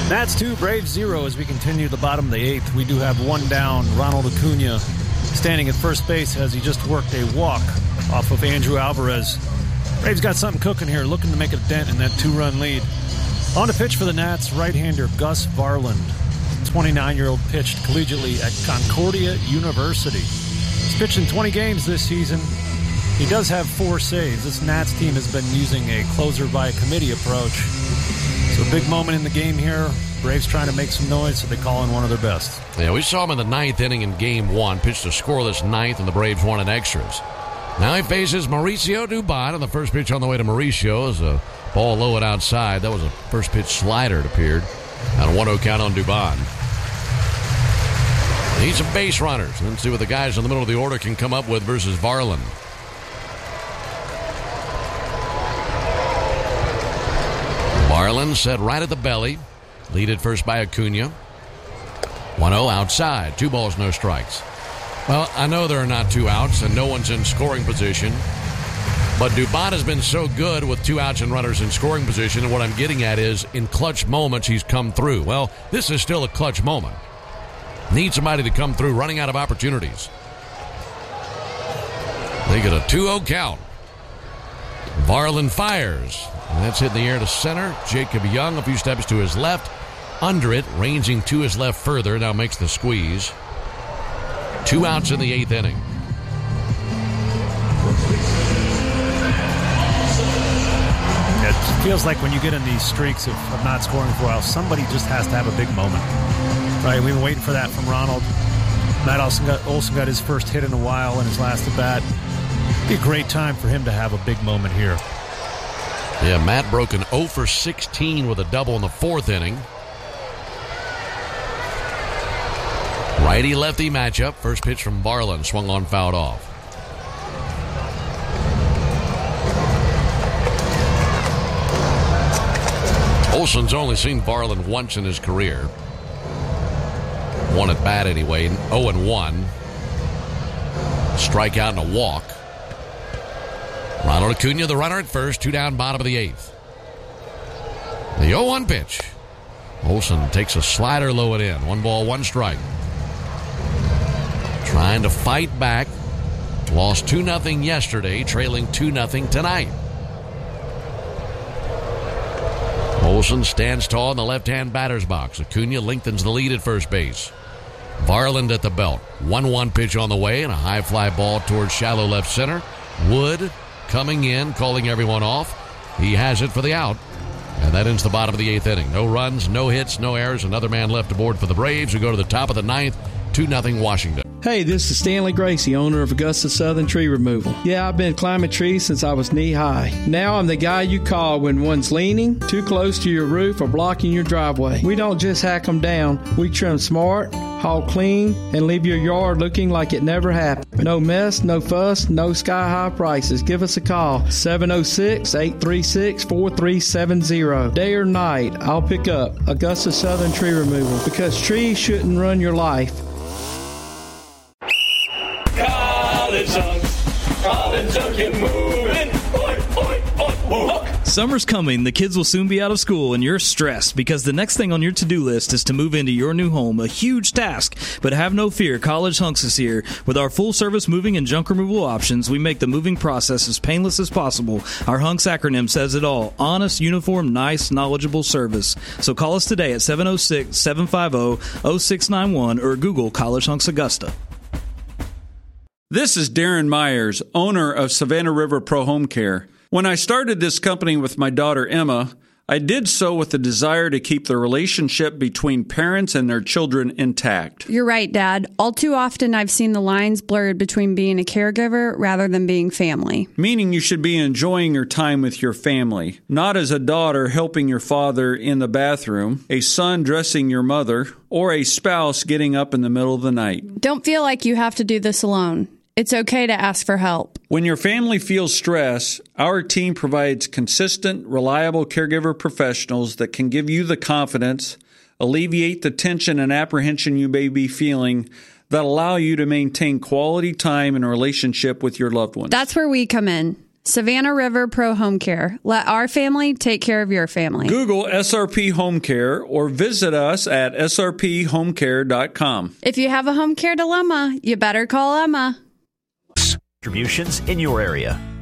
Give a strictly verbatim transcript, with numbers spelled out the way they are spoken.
Nats two, Braves zero as we continue the bottom of the eighth. We do have one down. Ronald Acuna standing at first base as he just worked a walk off of Andrew Alvarez. Braves got something cooking here, looking to make a dent in that two-run lead. On to pitch for the Nats, right-hander Gus Varland. twenty-nine-year-old pitched collegiately at Concordia University. He's pitched in twenty games this season. He does have four saves. This Nats team has been using a closer-by-committee approach. So a big moment in the game here. Braves trying to make some noise, so they call in one of their best. Yeah, we saw him in the ninth inning in game one. Pitched a scoreless ninth, and the Braves won in extras. Now he faces Mauricio Dubon, and the first pitch on the way to Mauricio is a ball low and outside. That was a first pitch slider, it appeared. On a one oh count on Dubon. Need some base runners. Let's see what the guys in the middle of the order can come up with versus Varland. Varland set right at the belly. Lead at first by Acuna. one oh outside. Two balls, no strikes. Well, I know there are not two outs and no one's in scoring position. But Dubon has been so good with two outs and runners in scoring position. And what I'm getting at is in clutch moments he's come through. Well, this is still a clutch moment. Need somebody to come through, running out of opportunities. They get a two oh count. Varland fires. And that's hit in the air to center. Jacob Young a few steps to his left. Under it, ranging to his left further. Now makes the squeeze. Two outs in the eighth inning. It feels like when you get in these streaks of, of not scoring for a while, somebody just has to have a big moment. Right? We've been waiting for that from Ronald. Matt Olson got, Olson got his first hit in a while in his last at bat. It'd be a great time for him to have a big moment here. Yeah, Matt broke an oh for sixteen with a double in the fourth inning. Righty-lefty matchup. First pitch from Varland. Swung on, fouled off. Olson's only seen Varland once in his career. One at bat anyway. oh and one. Strikeout and a walk. Ronald Acuna, the runner at first. Two down, bottom of the eighth. The oh one pitch. Olson takes a slider low and in. One ball, one strike. Trying to fight back. Lost two nothing yesterday, trailing two nothing tonight. Olson stands tall in the left-hand batter's box. Acuna lengthens the lead at first base. Varland at the belt. one one pitch on the way and a high fly ball towards shallow left center. Wood coming in, calling everyone off. He has it for the out. And that ends the bottom of the eighth inning. No runs, no hits, no errors. Another man left aboard for the Braves, who go to the top of the ninth. two nothing Washington. Hey, this is Stanley Gracie, owner of Augusta Southern Tree Removal. Yeah, I've been climbing trees since I was knee-high. Now I'm the guy you call when one's leaning, too close to your roof, or blocking your driveway. We don't just hack them down. We trim smart, haul clean, and leave your yard looking like it never happened. No mess, no fuss, no sky-high prices. Give us a call, seven oh six, eight three six, four three seven zero. Day or night, I'll pick up Augusta Southern Tree Removal, because trees shouldn't run your life. College Hunks, College Hunk, get moving. Oy, oy, oy, oy. Summer's coming, the kids will soon be out of school, and you're stressed because the next thing on your to-do list is to move into your new home, a huge task. But have no fear, College Hunks is here. With our full-service moving and junk removal options, we make the moving process as painless as possible. Our Hunks acronym says it all. Honest, uniform, nice, knowledgeable service. So call us today at seven oh six, seven five oh, oh six nine one or Google College Hunks Augusta. This is Darren Myers, owner of Savannah River Pro Home Care. When I started this company with my daughter Emma, I did so with the desire to keep the relationship between parents and their children intact. You're right, Dad. All too often I've seen the lines blurred between being a caregiver rather than being family. Meaning you should be enjoying your time with your family, not as a daughter helping your father in the bathroom, a son dressing your mother, or a spouse getting up in the middle of the night. Don't feel like you have to do this alone. It's okay to ask for help. When your family feels stress, our team provides consistent, reliable caregiver professionals that can give you the confidence, alleviate the tension and apprehension you may be feeling, that allow you to maintain quality time and relationship with your loved ones. That's where we come in. Savannah River Pro Home Care. Let our family take care of your family. Google S R P Home Care or visit us at S R P home care dot com. If you have a home care dilemma, you better call Emma. Distributions in your area.